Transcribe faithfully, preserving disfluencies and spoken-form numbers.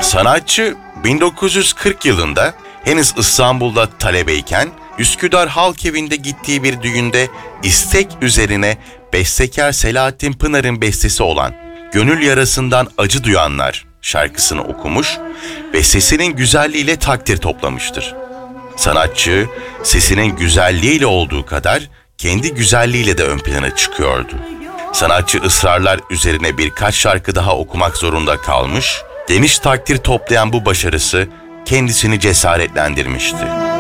Sanatçı bin dokuz yüz kırk yılında henüz İstanbul'da talebeyken Üsküdar Halk Evi'nde gittiği bir düğünde istek üzerine bestekar Selahattin Pınar'ın bestesi olan "Gönül Yarasından Acı Duyanlar" şarkısını okumuş ve sesinin güzelliğiyle takdir toplamıştır. Sanatçı sesinin güzelliğiyle olduğu kadar kendi güzelliğiyle de ön plana çıkıyordu. Sanatçı ısrarlar üzerine birkaç şarkı daha okumak zorunda kalmış, geniş takdir toplayan bu başarısı kendisini cesaretlendirmişti.